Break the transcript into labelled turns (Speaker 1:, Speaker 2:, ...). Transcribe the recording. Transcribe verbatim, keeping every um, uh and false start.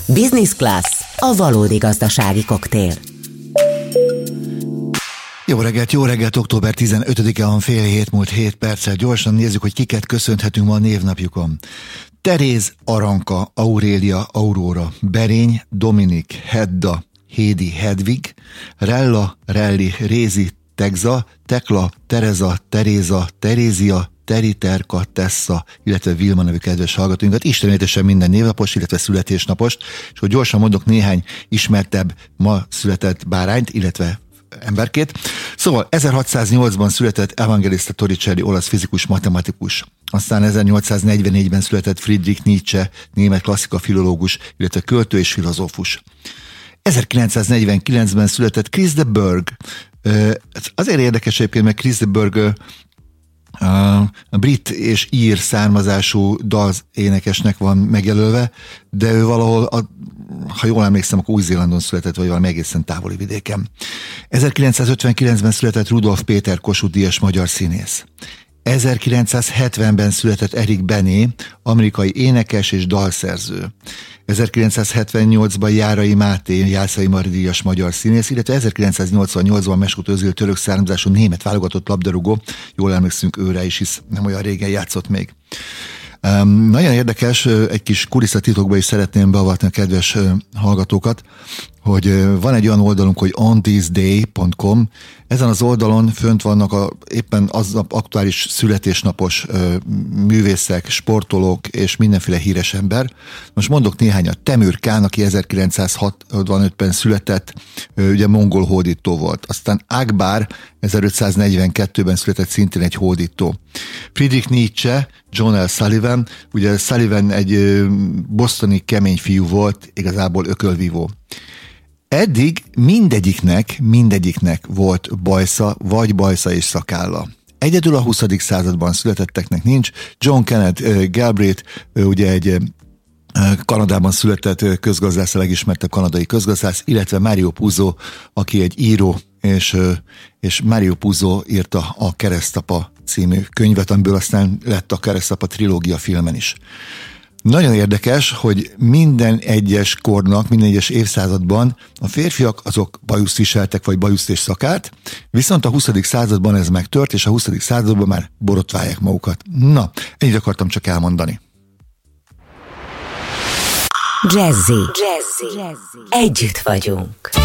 Speaker 1: Business Class, a valódi gazdasági koktél.
Speaker 2: Jó reggelt, jó reggelt, október tizenötödike van, fél hét múlt hét perccel. Gyorsan nézzük, hogy kiket köszönhetünk ma a névnapjukon. Teréz, Aranka, Aurélia, Aurora, Berény, Dominik, Hedda, Hédi, Hedvig, Rella, Relli, Rézi, Tegza, Tekla, Tereza, Teréza, Terézia, Teriterka, Tessa, illetve Vilma nevű kedves hallgatóinkat, istenítesen minden névnapos, illetve születésnapost, és hogy gyorsan mondok néhány ismertebb ma született bárányt, illetve emberkét. Szóval ezerhatszáznyolcban született Evangelista Torricelli, olasz fizikus, matematikus. Aztán ezernyolcszáznegyvennégyben született Friedrich Nietzsche, német klasszika filológus, illetve költő és filozófus. ezerkilencszáznegyvenkilencben született Chris de Burgh. Azért érdekes egyébként, mert Chris de Burgh a brit és ír származású dalénekesnek van megjelölve, de ő valahol, a, ha jól emlékszem, akkor Új-Zélandon született, vagy valami egészen távoli vidéken. ezerkilencszázötvenkilencben született Rudolf Péter Kossuth-díjas magyar színész. ezerkilencszázhetvenben született Eric Bené, amerikai énekes és dalszerző. ezerkilencszázhetvennyolcban Járai Máté, Jászai Mari-díjas magyar színész, illetve ezerkilencszáznyolcvannyolcban Mesut Özil török származású német válogatott labdarúgó, jól emlékszünk őre is, hisz nem olyan régen játszott még. Um, nagyon érdekes, egy kis kulisszatitokba is szeretném beavatni a kedves hallgatókat, hogy van egy olyan oldalunk, hogy on this day pont com. Ezen az oldalon fönt vannak a, éppen az aktuális születésnapos ö, művészek, sportolók és mindenféle híres ember. Most mondok néhányat. Temür Kán, aki ezerkilencszázhatvanötben született, ö, ugye mongol hódító volt. Aztán Akbar ezerötszáznegyvenkettőben született, szintén egy hódító. Friedrich Nietzsche, John L. Sullivan, ugye Sullivan egy ö, bostoni kemény fiú volt, igazából ökölvívó. Eddig mindegyiknek, mindegyiknek volt bajsza, vagy bajsza és szakálla. Egyedül a huszadik században születetteknek nincs. John Kenneth Galbraith, ugye egy Kanadában született közgazdász, a legismertebb kanadai közgazdász, illetve Mario Puzo, aki egy író, és, és Mario Puzo írta a Keresztapa című könyvet, amiből aztán lett a Keresztapa trilógia filmen is. Nagyon érdekes, hogy minden egyes kornak, minden egyes évszázadban a férfiak azok bajuszt viseltek, vagy bajuszt és szakát, viszont a huszadik században ez megtört, és a huszadik században már borotválják magukat. Na, ennyit akartam csak elmondani.
Speaker 1: Jazzy. Jazzy. Jazzy. Együtt vagyunk.